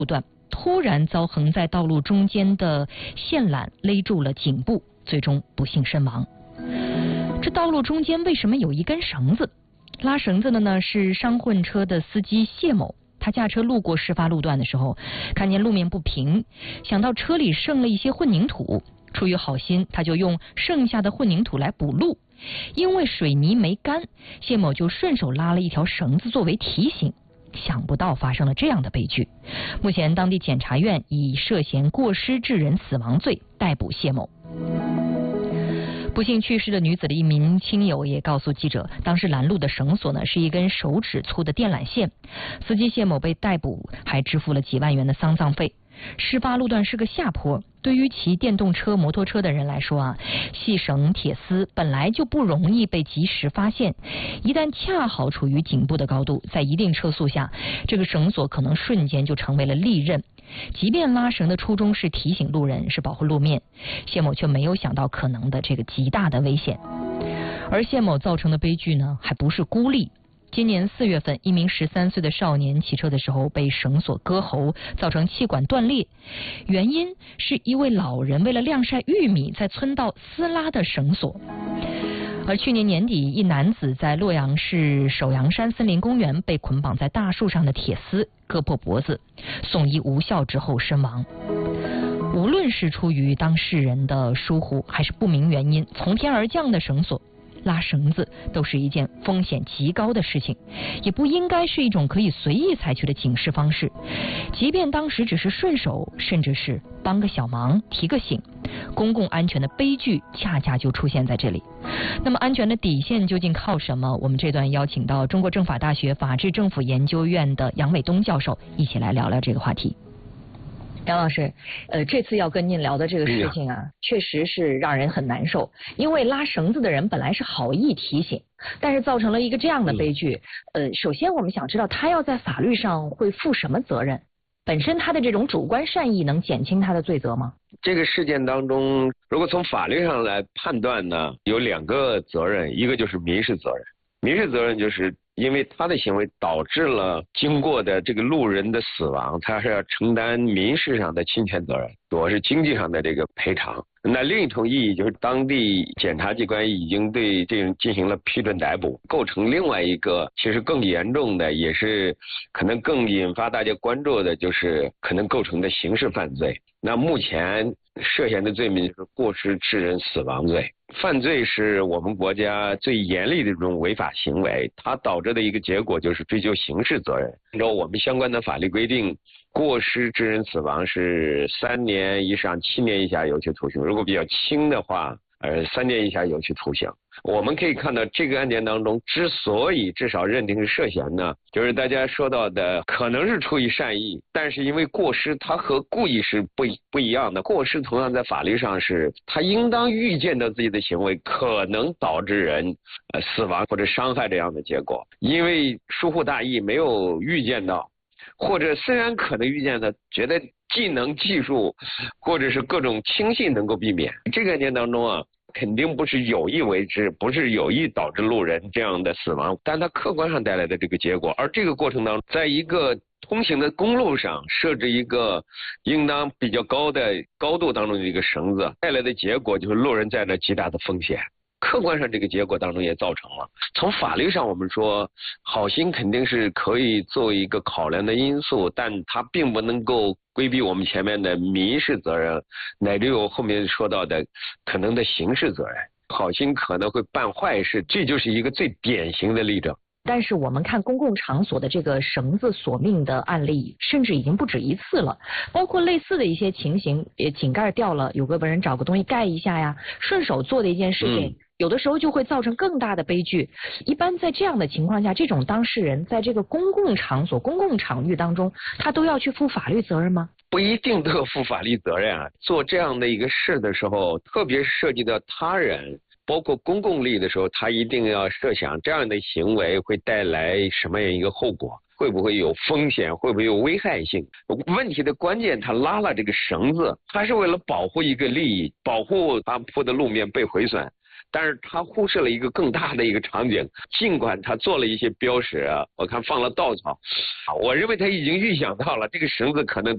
路段，突然遭横在道路中间的线缆勒住了颈部，最终不幸身亡。这道路中间为什么有一根绳子？拉绳子的呢是商混车的司机谢某。他驾车路过事发路段的时候，看见路面不平，想到车里剩了一些混凝土，出于好心，他就用剩下的混凝土来补路。因为水泥没干，谢某就顺手拉了一条绳子作为提醒。想不到发生了这样的悲剧。目前当地检察院以涉嫌过失致人死亡罪逮捕谢某。不幸去世的女子的一名亲友也告诉记者，当时拦路的绳索呢是一根手指粗的电缆线。司机谢某被逮捕，还支付了几万元的丧葬费。事发路段是个下坡，对于骑电动车、摩托车的人来说啊，细绳铁丝本来就不容易被及时发现，一旦恰好处于颈部的高度，在一定车速下，这个绳索可能瞬间就成为了利刃。即便拉绳的初衷是提醒路人，是保护路面，谢某却没有想到可能的这个极大的危险。而谢某造成的悲剧呢，还不是孤立。今年4月份，一名13岁的少年骑车的时候被绳索割喉，造成气管断裂，原因是一位老人为了晾晒玉米，在村道撕拉的绳索。而去年年底，一男子在洛阳市首阳山森林公园被捆绑在大树上的铁丝割破脖子，送医无效之后身亡。无论是出于当事人的疏忽，还是不明原因从天而降的绳索，拉绳子都是一件风险极高的事情，也不应该是一种可以随意采取的警示方式。即便当时只是顺手，甚至是帮个小忙、提个醒，公共安全的悲剧恰恰就出现在这里。那么安全的底线究竟靠什么？我们这段邀请到中国政法大学法治政府研究院的杨伟东教授一起来聊聊这个话题。杨老师，这次要跟您聊的这个事情啊，确实是让人很难受。因为拉绳子的人本来是好意提醒，但是造成了一个这样的悲剧。首先我们想知道他要在法律上会负什么责任？本身他的这种主观善意能减轻他的罪责吗？ 这个事件当中，如果从法律上来判断呢，有2个责任，一个就是民事责任。民事责任就是因为他的行为导致了经过的这个路人的死亡，他是要承担民事上的侵权责任，主要是经济上的这个赔偿。那另一层意义就是当地检察机关已经对这人进行了批准逮捕，构成另外一个其实更严重的，也是可能更引发大家关注的，就是可能构成的刑事犯罪。那目前涉嫌的罪名就是过失致人死亡罪。犯罪是我们国家最严厉的这种违法行为，它导致的一个结果就是追究刑事责任。按照我们相关的法律规定，过失致人死亡是3年以上7年以下有期徒刑，如果比较轻的话3年以下有期徒刑。我们可以看到这个案件当中，之所以至少认定是涉嫌呢，就是大家说到的可能是出于善意，但是因为过失它和故意是不一样的。过失同样在法律上是他应当预见到自己的行为可能导致人死亡或者伤害这样的结果，因为疏忽大意没有预见到，或者虽然可能预见到，觉得技能技术或者是各种轻信能够避免。这个案件当中啊，肯定不是有意为之，不是有意导致路人这样的死亡，但它客观上带来的这个结果。而这个过程当中，在一个通行的公路上设置一个应当比较高的高度当中的一个绳子，带来的结果就是路人在那极大的风险。客观上这个结果当中也造成了。从法律上我们说，好心肯定是可以作为一个考量的因素，但它并不能够规避我们前面的民事责任，乃至于我后面说到的可能的刑事责任。好心可能会办坏事，这就是一个最典型的例证。 但是我们看公共场所的这个绳子索命的案例，甚至已经不止一次了，包括类似的一些情形，井盖掉了，有个人找个东西盖一下呀，顺手做的一件事情，有的时候就会造成更大的悲剧。一般在这样的情况下，这种当事人在这个公共场所、公共场域当中，他都要去负法律责任吗？ 不一定都要负法律责任啊。做这样的一个事的时候，特别涉及到他人，包括公共利益的时候，他一定要设想这样的行为会带来什么样一个后果，会不会有风险，会不会有危害性。问题的关键，他拉了这个绳子，他是为了保护一个利益，保护他铺的路面被毁损，但是他忽视了一个更大的一个场景。尽管他做了一些标识啊，我看放了稻草，我认为他已经预想到了这个绳子可能